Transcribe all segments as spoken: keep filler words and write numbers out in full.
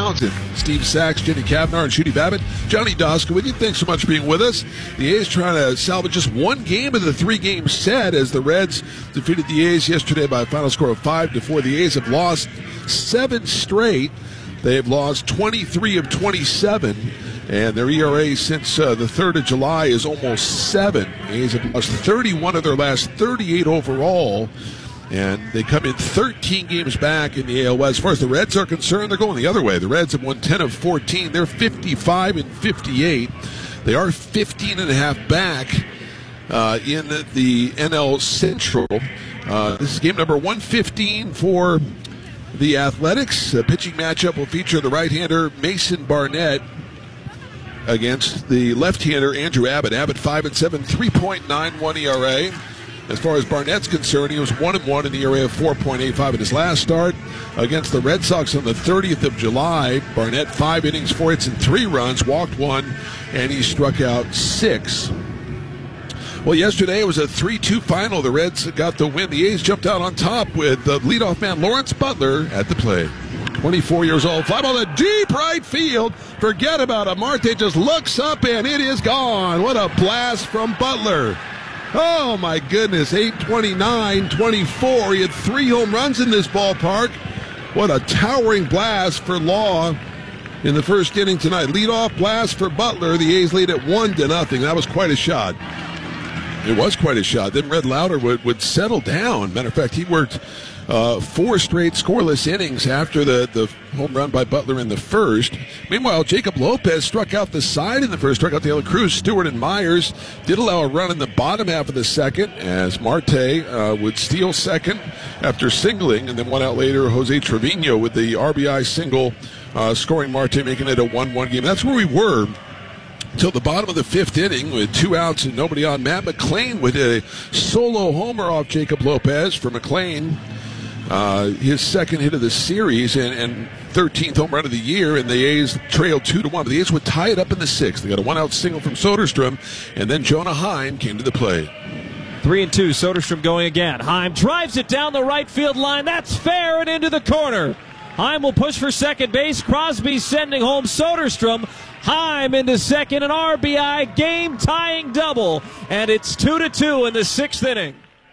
Valentin, Steve Sachs, Jenny Kavnar, and Shooty Babbitt. Johnny Doska with you. Thanks so much for being with us. The A's trying to salvage just one game of the three-game set as the Reds defeated the A's yesterday by a final score of five to four. The A's have lost seven straight. They have lost twenty-three of twenty-seven, and their E R A since uh, the third of July is almost seven. The A's have lost thirty-one of their last thirty-eight overall, and they come in thirteen games back in the A L West. As far as the Reds are concerned, they're going the other way. The Reds have won ten of fourteen. They're fifty-five and fifty-eight. They are fifteen and a half back uh, in the, the N L Central. Uh, this is game number one fifteen for the Athletics. The pitching matchup will feature the right-hander Mason Barnett against the left-hander Andrew Abbott. Abbott five and seven, three point nine one E R A. As far as Barnett's concerned, he was one and one in the E R A of four point eight five in his last start against the Red Sox on the thirtieth of July. Barnett five innings, four hits, and three runs, walked one, and he struck out six. Well, yesterday it was a three two final. The Reds got the win. The A's jumped out on top with the leadoff man Lawrence Butler at the plate. twenty-four years old. Fly ball to deep right field. Forget about it. Marte just looks up and it is gone. What a blast from Butler. Oh, my goodness. eight twenty-nine twenty-four. He had three home runs in this ballpark. What a towering blast for Law in the first inning tonight. Leadoff blast for Butler. The A's lead at one to nothing. That was quite a shot. It was quite a shot. Then Red Lauder would, would settle down. Matter of fact, he worked uh, four straight scoreless innings after the, the home run by Butler in the first. Meanwhile, Jacob Lopez struck out the side in the first, struck out the other Cruz, Stewart, and Myers. Did allow a run in the bottom half of the second as Marte uh, would steal second after singling, and then one out later, Jose Trevino with the R B I single, uh, scoring Marte, making it a one one game. That's where we were until the bottom of the fifth inning with two outs and nobody on. Matt McLain with a solo homer off Jacob Lopez for McLain. Uh, his second hit of the series and, and thirteenth home run of the year, and the A's trailed two to one. But the A's would tie it up in the sixth. They got a one-out single from Soderstrom, and then Jonah Heim came to the plate. Three and two, Soderstrom going again. Heim drives it down the right field line. That's fair and into the corner. Heim will push for second base. Crosby sending home Soderstrom. Heim into second, an R B I game-tying double, and it's two to two in the sixth inning.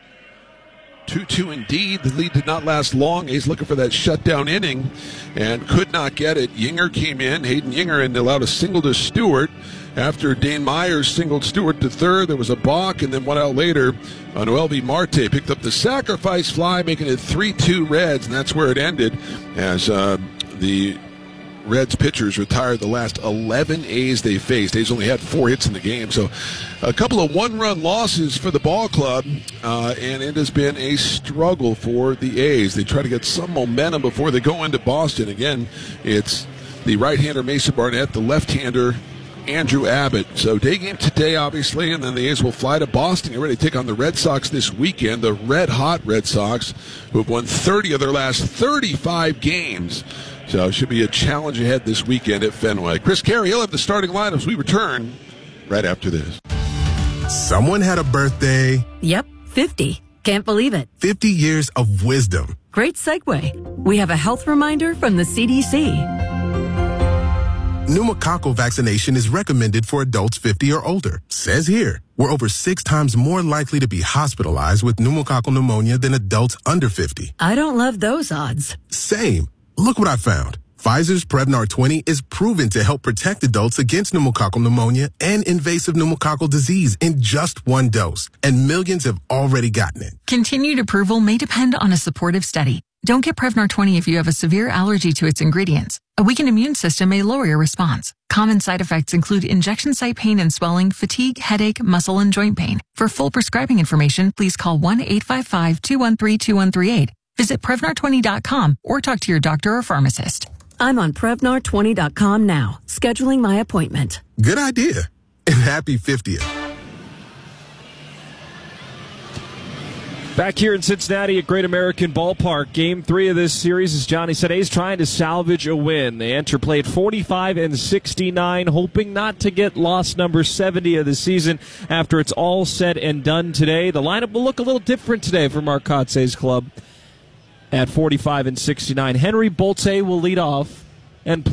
two two indeed. The lead did not last long. He's looking for that shutdown inning and could not get it. Yinger came in, Hayden Yinger, and allowed a single to Stewart. After Dane Myers singled Stewart to third, there was a balk, and then one out later, Noelvi Marte picked up the sacrifice fly, making it three two Reds, and that's where it ended as uh, the Reds pitchers retired the last eleven A's they faced. A's only had four hits in the game, so a couple of one-run losses for the ball club, uh, and it has been a struggle for the A's. They try to get some momentum before they go into Boston. Again, it's the right-hander Mason Barnett, the left-hander Andrew Abbott. So day game today, obviously, and then the A's will fly to Boston. Get ready to take on the Red Sox this weekend, the red-hot Red Sox, who have won thirty of their last thirty-five games. So it should be a challenge ahead this weekend at Fenway. Chris Carey, he'll have the starting lineup as we return right after this. Someone had a birthday. Yep, fifty. Can't believe it. fifty years of wisdom. Great segue. We have a health reminder from the C D C. Pneumococcal vaccination is recommended for adults fifty or older. Says here, we're over six times more likely to be hospitalized with pneumococcal pneumonia than adults under fifty. I don't love those odds. Same. Look what I found. Pfizer's Prevnar twenty is proven to help protect adults against pneumococcal pneumonia and invasive pneumococcal disease in just one dose. And millions have already gotten it. Continued approval may depend on a supportive study. Don't get Prevnar twenty if you have a severe allergy to its ingredients. A weakened immune system may lower your response. Common side effects include injection site pain and swelling, fatigue, headache, muscle, and joint pain. For full prescribing information, please call one eight five five, two one three, two one three eight. Visit Prevnar twenty dot com or talk to your doctor or pharmacist. I'm on Prevnar twenty dot com now, scheduling my appointment. Good idea. And happy fiftieth. Back here in Cincinnati at Great American Ballpark, game three of this series, as Johnny said, A's trying to salvage a win. They enter played forty-five and sixty-nine, hoping not to get loss number seventy of the season after it's all said and done today. The lineup will look a little different today for Mark Kotze's club at forty-five and sixty-nine. Henry Boltze will lead off and play.